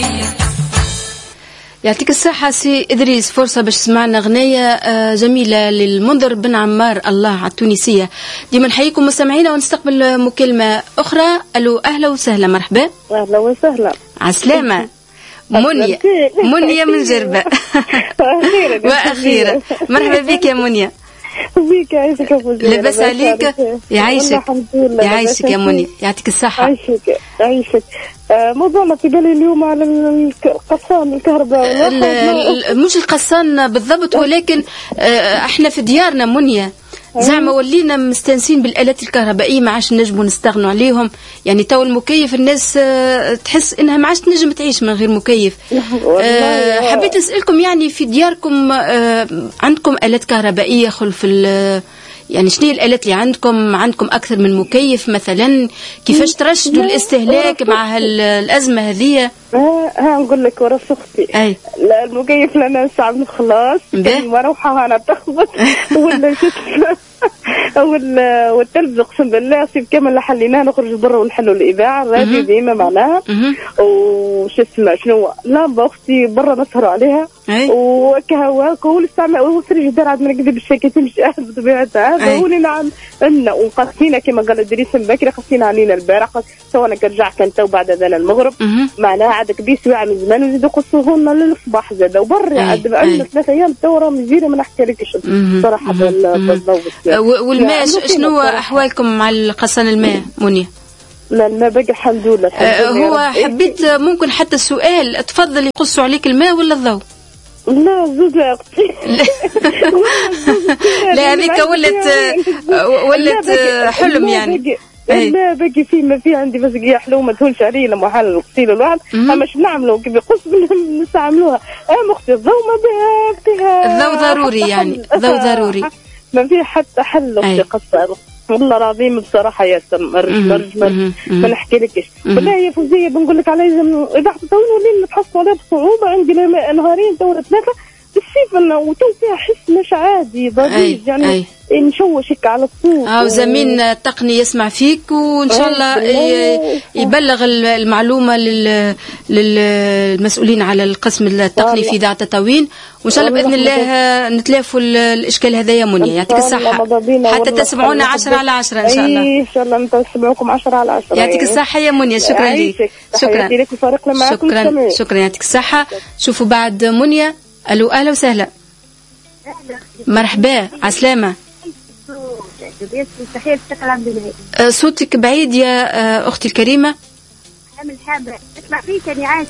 يعطيك الصحة سي إدريس، فرصة باش سمعنا أغنية جميلة للمنذر بن عمار الله على التونسية. ديما نحييكم مستمعينا ونستقبل مكالمة أخرى. ألو أهلا وسهلا، مرحبا. أهلا وسهلا، عسلامة. منيا من جربة. وأخيرا مرحبا بك يا منيا. بيك يعيشك أبو زينب. لبس عليك يعيشك يعيشك يا منيا، يعطيك الصحة. يعيشك. موضوعنا في بالي اليوم على القصان الكهرباء. مش القصان بالضبط، ولكن احنا في ديارنا منيا زعما ولينا مستانسين بالآلات الكهربائية، ما عادش نجموا نستغنوا عليهم. يعني تو المكيف الناس تحس انها ما عادش تنجم تعيش من غير مكيف. حبيت اسألكم يعني في دياركم عندكم آلات كهربائية خلف يعني شنو الآلات اللي عندكم أكثر من مكيف مثلا؟ كيفاش ترشدوا الاستهلاك مع الأزمة هذه؟ ها نقول لك ورا أختي. لا المكيف لنا ساعة خلاص المروحة أنا تخبط ولا والتلفز اقسم بالله سيب كامل حليناه نخرج برا ونحلوا الاذاعه الراديو ديما معناها وش اسمه شنو لامبه اختي برا نسهروا عليها وكهواك والاستعمال والفريجيدير عاد ما نكذب الشاكيتين مش بطبيعتها هذا هو اللي نعم لنا وقصينا كما قال ادريس بكري قصينا علينا البارح تو انا كرجع كان تو بعد اذان المغرب معناها عاد كبيس سواع من زمان وزيدوا قصوه لنا للصباح زاد وبرا عاد عندنا 3 ايام تو راه مزيانه ما نحكي لكش صراحه بالضبط. والماء شنو أحوالكم مع القصان الماء منيا؟ لا الماء بقى الحمد لله. هو حبيت ممكن حتى السؤال تفضل يقصوا عليك الماء ولا الضوء؟ لا زوج يا أختي. لا هذيك ولت حلم يعني. لا باقي ما في عندي بس قيا حلو ما تهونش علي لما حال الغسيل الواحد اما شو نعملوا كيف يقص نستعملوها اختي الضوء ما بها الضوء ضروري يعني الضوء ضروري ما في حتى حل اختي قصه والله العظيم بصراحه يا مرج ما نحكي لكش بالله يا فوزيه بنقول لك على اذا حطيتوني ولين نتحصلوا عليها بصعوبه عندي نهارين تو 3 بالسيف انه وتو فيها حس مش عادي ضجيج يعني نشوشك على الصوت زميل التقني يسمع فيك وان شاء الله يبلغ المعلومه للمسؤولين على القسم التقني في اذاعه تطاوين وان شاء الله باذن الله نتلافوا الاشكال هذا يا منيا. يعطيك الصحه حتى تسمعونا 10 على 10 ان شاء الله. ان شاء الله نسمعوكم 10 على 10. يعطيك الصحه يا منيا. شكرا لك. شكرا يعطيك الصحه. شوفوا بعد منيا. الو اهلا وسهلا. مرحبا عسلامه. صوتك بعيد يا اختي الكريمه. اسمع فيك انا عايش.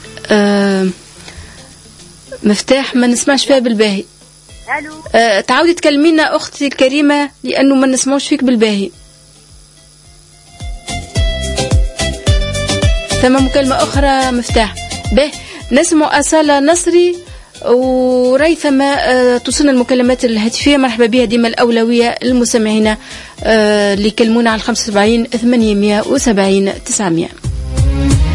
مفتاح ما نسمعش فيها بالباهي. الو تعاودي تكلمينا اختي الكريمه لانه ما نسمعوش فيك بالباهي. ثم مكالمه اخرى مفتاح به نسمع أصالة نصري وريثما توصلنا المكالمات الهاتفية. مرحبا بها ديما الأولوية المستمعين اللي يكلمونا على 75 870 900.